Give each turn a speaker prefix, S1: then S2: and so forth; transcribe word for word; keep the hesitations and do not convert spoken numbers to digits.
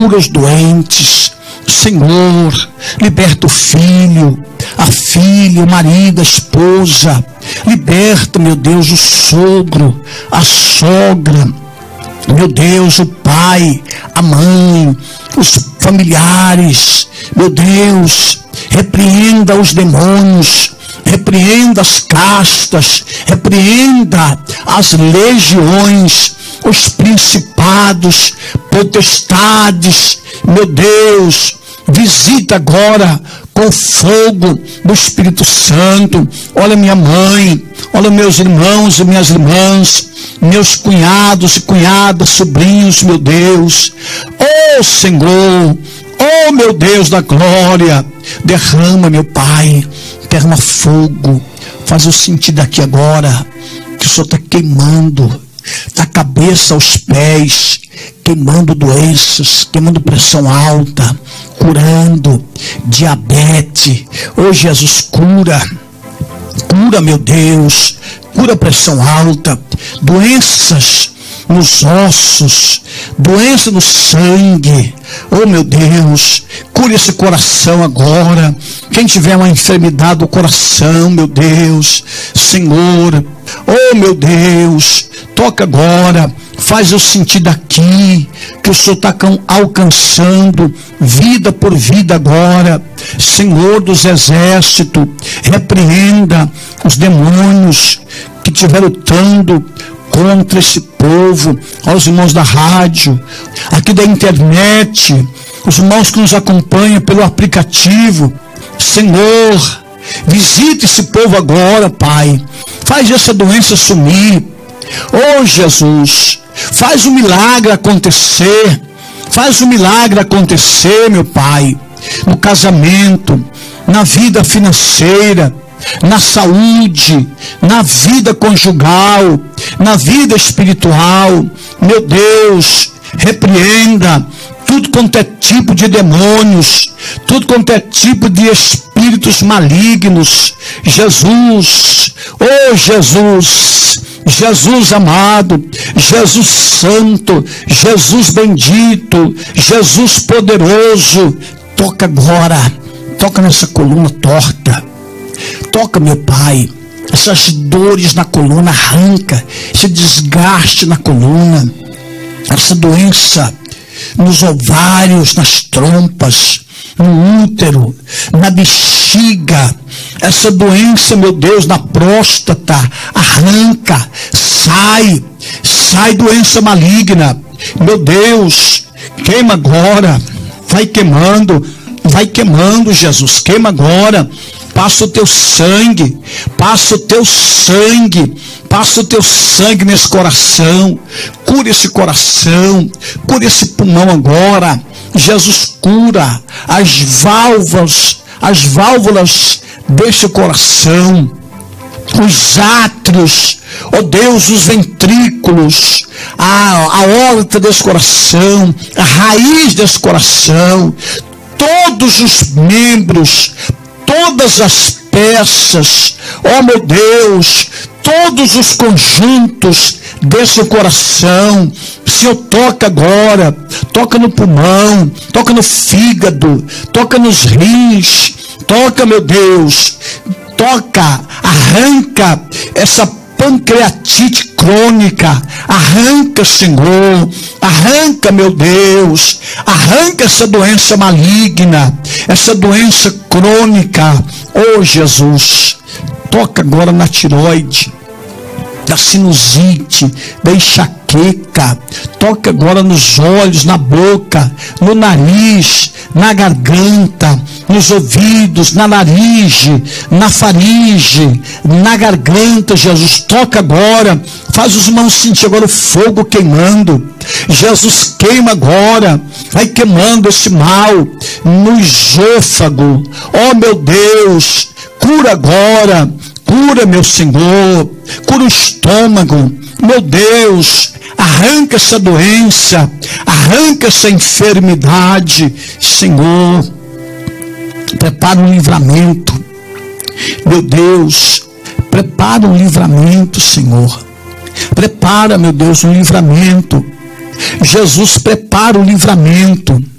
S1: cura os doentes. Senhor, liberta o filho, a filha, o marido, a esposa. Liberta, meu Deus, o sogro, a sogra. Meu Deus, o pai, a mãe, os familiares. Meu Deus, repreenda os demônios, repreenda as castas, repreenda as legiões, os principados, potestades. Meu Deus, visita agora com fogo do Espírito Santo. Olha minha mãe, olha meus irmãos e minhas irmãs, meus cunhados e cunhadas, sobrinhos, meu Deus. Oh Senhor, oh meu Deus da glória, derrama, meu Pai, derrama fogo. Faz eu sentir daqui agora que o Senhor está queimando da cabeça aos pés, queimando doenças, queimando pressão alta, curando diabetes. Oh Jesus, cura, cura, meu Deus, cura pressão alta, doenças nos ossos, doença no sangue. Oh meu Deus, cure esse coração agora. Quem tiver uma enfermidade do coração, meu Deus, Senhor, oh meu Deus, toca agora. Faz eu sentir daqui que o Senhor está alcançando vida por vida agora. Senhor dos exércitos, repreenda os demônios que estiveram lutando contra esse povo. Aos irmãos da rádio, aqui da internet, os irmãos que nos acompanham pelo aplicativo. Senhor, visita esse povo agora, Pai. Faz essa doença sumir. Oh Jesus, faz o milagre acontecer. Faz o milagre acontecer, meu Pai, no casamento, na vida financeira, na saúde, na vida conjugal, na vida espiritual. Meu Deus, repreenda tudo quanto é tipo de demônios, tudo quanto é tipo de espíritos malignos. Jesus, oh Jesus, Jesus amado, Jesus santo, Jesus bendito, Jesus poderoso, toca agora, toca nessa coluna torta, toca, meu Pai, essas dores na coluna, arranca esse desgaste na coluna, essa doença nos ovários, nas trompas, no útero, na bexiga, essa doença, meu Deus, na próstata, arranca, sai, sai doença maligna, meu Deus, queima agora, vai queimando, vai queimando, Jesus, queima agora. Passa o teu sangue, passa o teu sangue, passa o teu sangue nesse coração, cura esse coração, cura esse pulmão agora. Jesus, cura as válvulas, as válvulas desse coração, os átrios, ó Deus, os ventrículos, a, a aorta desse coração, a raiz desse coração, todos os membros, todas as peças, ó meu Deus, todos os conjuntos desse coração. Senhor, toca agora, toca no pulmão, toca no fígado, toca nos rins, toca, meu Deus, toca, arranca essa pancreatite crônica, arranca, Senhor, arranca, meu Deus, arranca essa doença maligna, essa doença crônica. Oh Jesus, toca agora na tireoide, da sinusite, da enxaqueca, toca agora nos olhos, na boca, no nariz, na garganta, nos ouvidos, na laringe, na faringe, na garganta. Jesus, toca agora, faz os irmãos sentir agora o fogo queimando. Jesus, queima agora, vai queimando esse mal no esôfago. Oh meu Deus, cura agora, cura, meu Senhor, cura o estômago, meu Deus, arranca essa doença, arranca essa enfermidade, Senhor, prepara um livramento, meu Deus, prepara um livramento, Senhor, prepara, meu Deus, um livramento Jesus prepara o livramento.